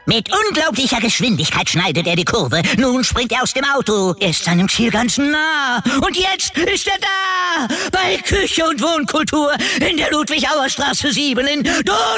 Mit unglaublicher Geschwindigkeit schneidet er die Kurve. Nun springt er aus dem Auto. Er ist seinem Ziel ganz nah. Und jetzt ist er da! Bei Küche und Wohnkultur in der Ludwig-Auer-Straße 7 in Donau.